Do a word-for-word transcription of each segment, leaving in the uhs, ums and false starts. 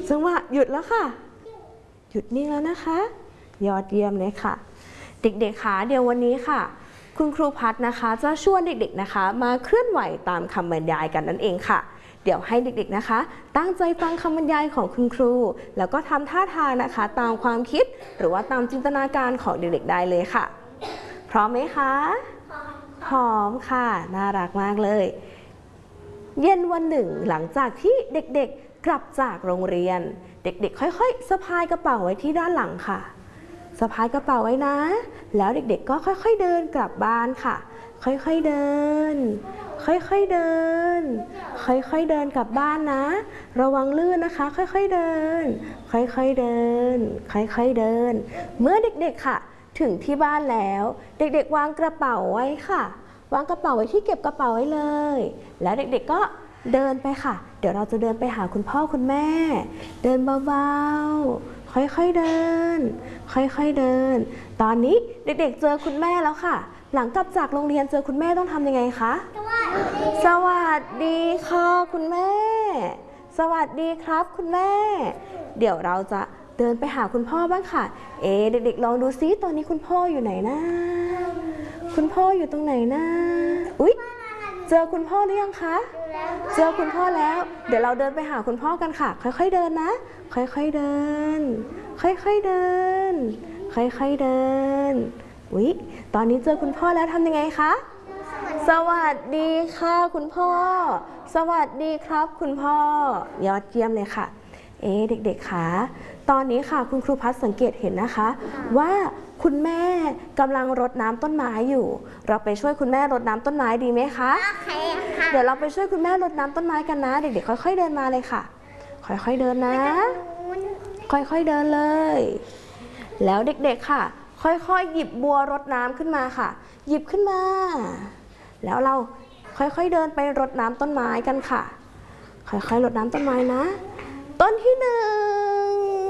จังหวะหยุดแล้วค่ะหยุดนิ่งแล้วนะคะยอดเยี่ยมเลยค่ะเด็กๆคะเดี๋ยววันนี้ค่ะคุณครูพัฒนะคะจะชวนเด็กๆนะคะมาเคลื่อนไหวตามคำบรรยายกันนั่นเองค่ะเดี๋ยวให้เด็กๆนะคะตั้งใจฟังคำบรรยายของคุณครูแล้วก็ทำท่าทางนะคะตามความคิดหรือว่าตามจินตนาการของเด็กๆได้เลยค่ะพร้อมไหมคะพร้อมค่ะน่ารักมากเลยเย็นวันหนึ่งหลังจากที่เด็กๆกลับจากโรงเรียนเด็กๆค่อยๆสะพายกระเป๋าไว้ที่ด้านหลังค่ะสะพายกระเป๋าไว้นะแล้วเด็กๆก็ค่อยๆเดินกลับบ้านค่ะค่อยๆเดินค่อยๆเดินค่อยๆเดินกลับบ้านนะระวังลื่นนะคะค่อยๆเดินค่อยๆเดินค่อยๆเดินเมื่อเด็กๆค่ะถึงที่บ้านแล้วเด็กๆวางกระเป๋าไว้ค่ะวางกระเป๋าไว้ที่เก็บกระเป๋าไว้เลยแล้วเด็กๆก็เดินไปค่ะเดี๋ยวเราจะเดินไปหาคุณพ่อคุณแม่เดินเบาๆค่อยๆเดินค่อยๆเดินตอนนี้เด็กๆเจอคุณแม่แล้วค่ะหลังกลับจากโรงเรียนเจอคุณแม่ต้องทำยังไงคะสวัสดีค่ะคุณแม่สวัสดีครับคุณแม่เดี๋ยวเราจะเดินไปหาคุณพ่อบ้างค่ะเอ๊เด็กๆลองดูซิตอนนี้คุณพ่ออยู่ไหนนะคุณพ่ออยู่ตรงไหนนะอุ๊ยเจอคุณพ่อหรือยังคะเจอคุณพ่อแล้วเดี๋ยวเราเดินไปหาคุณพ่อกันค่ะค่อยๆเดินนะค่อยๆเดินค่อยๆเดินค่อยๆเดินอุ๊ยตอนนี้เจอคุณพ่อแล้วทำยังไงคะสวัสดีค่ะคุณพ่อสวัสดีครับคุณพ่อยอดเยี่ยมเลยค่ะเอ๊เด็กๆคะตอนนี้ค่ะคุณครูพัฒน์สังเกตเห็นนะคะว่าคุณแม่กำลังรดน้ำต้นไม้อยู่เราไปช่วยคุณแม่รดน้ำต้นไม้ดีไหมคะโอเคค่ะเดี๋ยวเราไปช่วยคุณแม่รดน้ำต้นไม้กันนะเด็กๆค่อยๆเดินมาเลยค่ะค่อยๆเดินนะค่อยๆเดินเลยแล้วเด็กๆค่ะค่อยๆหยิบบัวรดน้ำขึ้นมาค่ะหยิบขึ้นมาแล้วเราค่อยๆเดินไปรดน้ำต้นไม้กันค่ะค่อยๆรดน้ำต้นไม้นะต้นที่หนึ่ง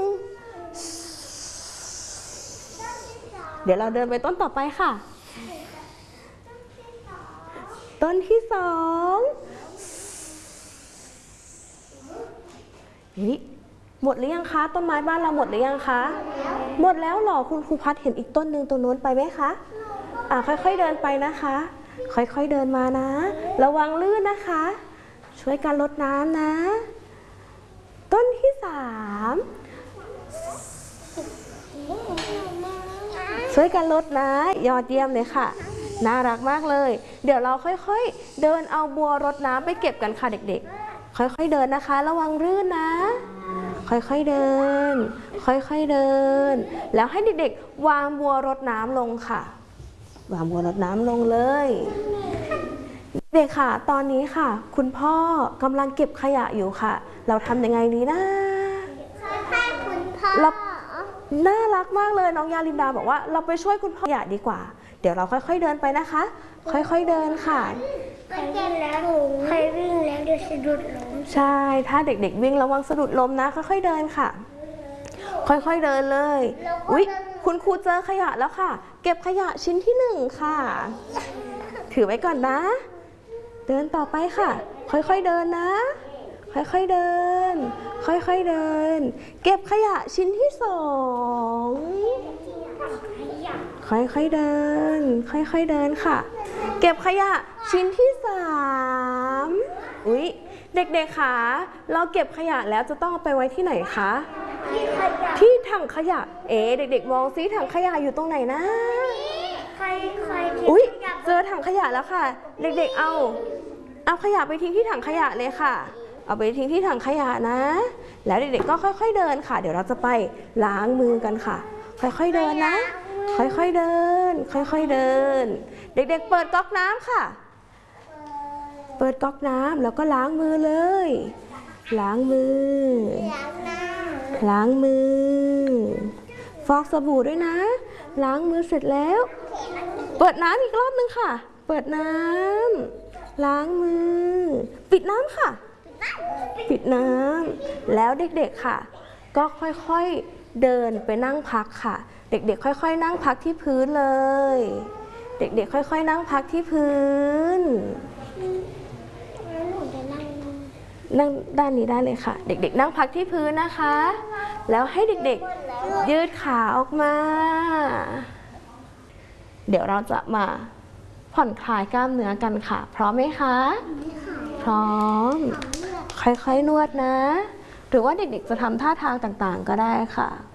เดี๋ยวเราเดินไปต้นต่อไปค่ะต้นที่สองนี่หมดหรือยังคะต้นไม้บ้านเราหมดหรือยังคะหมดแล้วหรอคุณครูพัฒน์เห็นอีกต้นหนึ่งตรงโน้นไปไหมคะอ่าค่อยๆเดินไปนะคะค่อยๆเดินมานะระวังลื่นนะคะช่วยกันรดน้ำนะต้นที่สามช่วยกันรดนะยอดเยี่ยมเลยค่ะน่ารักมากเลยเดี๋ยวเราค่อยๆเดินเอาบัวรดน้ำไปเก็บกันค่ะเด็กๆค่อยๆเดินนะคะระวังลื่นนะค่อยๆเดินค่อยๆเดินแล้วให้เด็กๆวางบัวรดน้ำลงค่ะวางบัวรดน้ำลงเลยเด็กค่ะตอนนี้ค่ะคุณพ่อกำลังเก็บขยะอยู่ค่ะเราทำยังไงดีนะให้คุณพ่อน่ารักมากเลยน้องยาลินดาบอกว่าเราไปช่วยคุณพ่อขยะดีกว่าเดี๋ยวเราค่อยๆเดินไปนะคะค่อยๆเดินค่ะไปเก็บแล้วใครวิ่งแล้วเดี๋ยวสะดุดล้มใช่ถ้าเด็กๆวิ่งระวังสะดุดล้มนะค่อยๆเดินค่ะค่อยๆเดินเลยอุ๊ยคุณครูเจอขยะแล้วค่ะเก็บขยะชิ้นที่หนึ่งค่ะถือไว้ก่อนนะเดินต่อไปค่ะค่อยๆเดินนะค่อยๆเดินค่อยๆเดินเก็บขยะชิ้นที่สองค่อยๆเดินค่อยๆเดินค่ะเก็บขยะชิ้นที่สามอุ๊ยเด็กๆค่ะเราเก็บขยะแล้วจะต้องเอาไปไว้ที่ไหนคะที่ถังขยะเอ๋เด็กๆมองซิถังขยะอยู่ตรงไหนนะอุ๊ยเจอถังขยะแล้วค่ะเด็กๆเอาเอาขยะไปทิ้งที่ถังขยะเลยค่ะเอาไปทิ้งที่ถังขยะนะแล้วเด็กๆก็ค่อยๆเดินค่ะเดี๋ยวเราจะไปล้างมือกันค่ะค่อยๆเดินนะค่อยๆเดินค่อยๆเดินเด็กๆเปิดก๊อกน้ำค่ะเปิดก๊อกน้ำแล้วก็ล้างมือเลยล้างมือล้างมือฟอกสบู่ด้วยนะล้างมือเสร็จแล้วเปิดน้ำอีกรอบนึงค่ะเปิดน้ำล้างมือปิดน้ำค่ะปิดน้ำแล้วเด็กๆค่ะก็ค่อยๆเดินไปนั่งพักค่ะเด็กๆค่อยๆนั่งพักที่พื้นเลยเด็กๆค่อยๆนั่งพักที่พื้นนั่งด้านนี้ได้เลยค่ะ เด็กๆนั่งพักที่พื้นนะคะ แล้วให้เด็กๆยืดขาออกมา เดี๋ยวเราจะมาผ่อนคลายกล้ามเนื้อกันค่ะพร้อมไหมคะพร้อมค่อยๆนวดนะ หรือว่าเด็กๆจะทำท่าทางต่างๆก็ได้ค่ะ